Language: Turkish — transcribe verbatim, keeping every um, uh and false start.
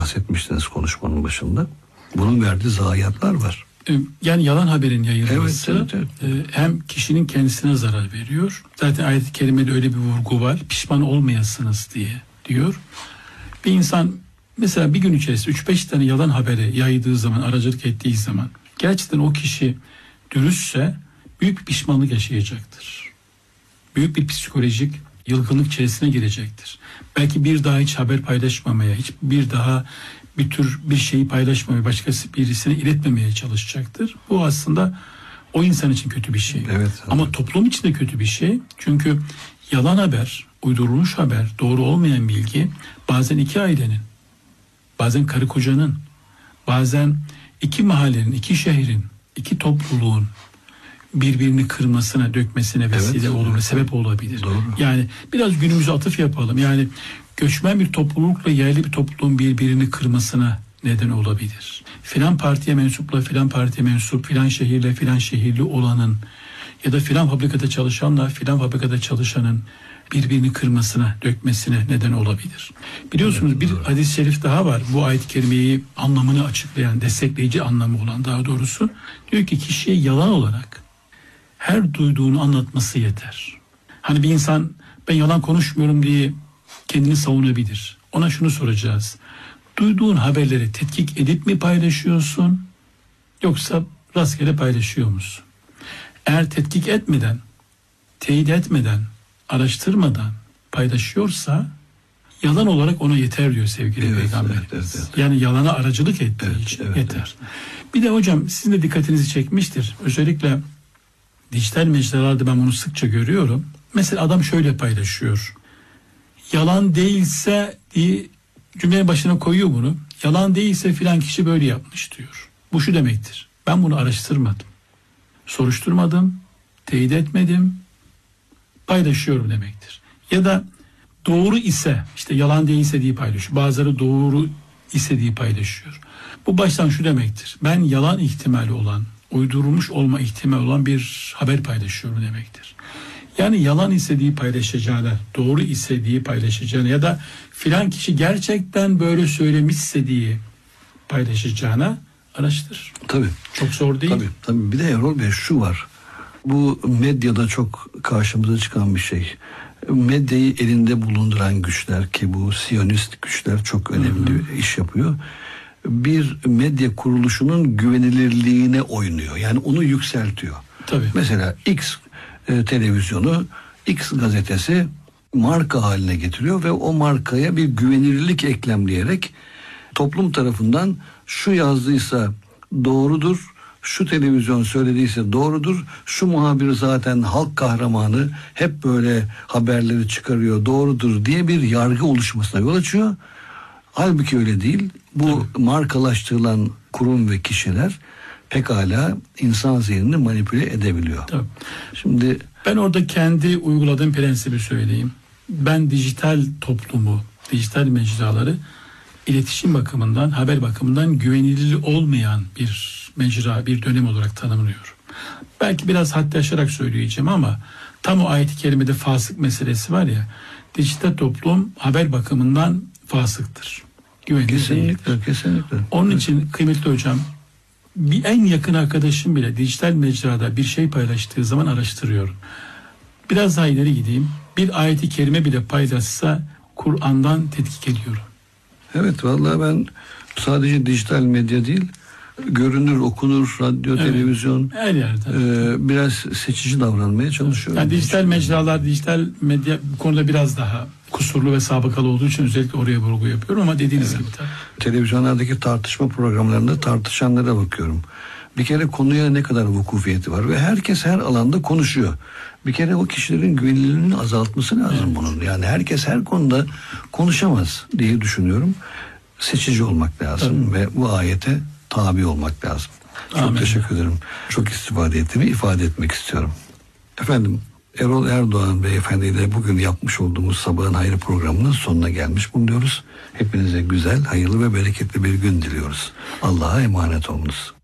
bahsetmiştiniz konuşmanın başında. Bunun verdiği zayiatlar var. Yani yalan haberin yayılması evet, evet, evet. hem kişinin kendisine zarar veriyor. Zaten ayet-i kerimede öyle bir vurgu var. Pişman olmayasınız diye diyor. Bir insan mesela bir gün içerisinde üç beş tane yalan haberi yaydığı zaman, aracılık ettiği zaman gerçekten o kişi dürüstse büyük bir pişmanlık yaşayacaktır. Büyük bir psikolojik yılgınlık içerisine girecektir. Belki bir daha hiç haber paylaşmamaya, hiç bir daha bir tür bir şeyi paylaşmamaya, başkası birisine iletmemeye çalışacaktır. Bu aslında o insan için kötü bir şey. Evet, ama evet. toplum için de kötü bir şey. Çünkü yalan haber, uydurulmuş haber, doğru olmayan bilgi bazen iki ailenin, bazen karı kocanın, bazen iki mahallenin, iki şehrin, iki topluluğun birbirini kırmasına, dökmesine vesile evet, olur, evet, sebep olabilir. Doğru. Yani biraz günümüze atıf yapalım. Yani göçmen bir toplulukla yerli bir topluluğun birbirini kırmasına neden olabilir. Filan partiye mensupla filan partiye mensup, filan şehirle filan şehirli olanın ya da filan fabrikada çalışanla filan fabrikada çalışanın birbirini kırmasına, dökmesine neden olabilir. Biliyorsunuz evet, bir doğru. hadis-i şerif daha var. Bu ayet-i kerimeyi anlamını açıklayan, destekleyici anlamı olan daha doğrusu. Diyor ki kişiye yalan olarak her duyduğunu anlatması yeter. Hani bir insan ben yalan konuşmuyorum diye kendini savunabilir. Ona şunu soracağız. Duyduğun haberleri tetkik edip mi paylaşıyorsun? Yoksa rastgele paylaşıyor musun? Eğer tetkik etmeden, teyit etmeden, araştırmadan paylaşıyorsa yalan olarak ona yeter diyor sevgili evet, Peygamberimiz. Evet, evet, evet. Yani yalana aracılık ettiği evet, için evet, yeter. Evet. Bir de hocam sizin de dikkatinizi çekmiştir. Özellikle dijital mecralarda ben bunu sıkça görüyorum. Mesela adam şöyle paylaşıyor. Yalan değilse diye cümlenin başına koyuyor bunu. Yalan değilse filan kişi böyle yapmış diyor. Bu şu demektir. Ben bunu araştırmadım. Soruşturmadım. Teyit etmedim. Paylaşıyorum demektir. Ya da doğru ise işte yalan değilse diye paylaşıyor. Bazıları doğru ise diye paylaşıyor. Bu baştan şu demektir. Ben yalan ihtimali olan, uydurulmuş olma ihtimali olan bir haber paylaşıyorum demektir. Yani yalan istediği paylaşacağına, doğru istediği paylaşacağına ya da filan kişi gerçekten böyle söylemişse diye paylaşacağına araştır. Tabii. Çok zor değil. Tabii, tabii. Bir de Erol Bey şu var. Bu medyada çok karşımıza çıkan bir şey. Medyayı elinde bulunduran güçler ki bu Siyonist güçler çok önemli hı hı. iş yapıyor. Bir medya kuruluşunun güvenilirliğine oynuyor. Yani onu yükseltiyor. Tabii. Mesela X e, televizyonu, X gazetesi marka haline getiriyor ve o markaya bir güvenilirlik eklemleyerek toplum tarafından şu yazdıysa doğrudur, şu televizyon söylediyse doğrudur, şu muhabir zaten halk kahramanı, hep böyle haberleri çıkarıyor, doğrudur diye bir yargı oluşmasına yol açıyor. Halbuki öyle değil. Bu Tabii. markalaştırılan kurum ve kişiler pekala insan zihnini manipüle edebiliyor. Tabii. Şimdi ben orada kendi uyguladığım prensibi söyleyeyim. Ben dijital toplumu, dijital mecraları iletişim bakımından, haber bakımından güvenilir olmayan bir mecra, bir dönem olarak tanımlıyorum. Belki biraz haddi aşarak söyleyeceğim ama tam o ayet-i kerimede fasık meselesi var ya, dijital toplum haber bakımından fasıktır. Güvenilir kesinlikle, değildir. Kesinlikle. Onun evet. için kıymetli hocam, bir en yakın arkadaşım bile dijital mecrada bir şey paylaştığı zaman araştırıyorum. Biraz daha ileri gideyim. Bir ayet-i kerime bile paylaşsa Kur'an'dan tetkik ediyorum. Evet, vallahi ben sadece dijital medya değil, görünür, okunur, radyo, evet, televizyon, her yerde. E, biraz seçici davranmaya çalışıyorum. Yani dijital mecralar, dijital medya bu konuda biraz daha kusurlu ve sabıkalı olduğu için özellikle oraya vurgu yapıyorum ama dediğiniz evet. gibi tabii. Televizyonlardaki tartışma programlarında tartışanlara bakıyorum. Bir kere konuya ne kadar vukufiyeti var ve herkes her alanda konuşuyor. Bir kere o kişilerin güvenilirliğini azaltması lazım evet. bunun. Yani herkes her konuda konuşamaz diye düşünüyorum. Seçici olmak lazım tabii. ve bu ayete tabi olmak lazım. Çok Amin. Teşekkür ederim. Çok istifade ettiğimi ifade etmek istiyorum. Efendim, Erol Erdoğan Beyefendi ile bugün yapmış olduğumuz Sabahın Hayrı programının sonuna gelmiş bulunuyoruz. Hepinize güzel, hayırlı ve bereketli bir gün diliyoruz. Allah'a emanet olunuz.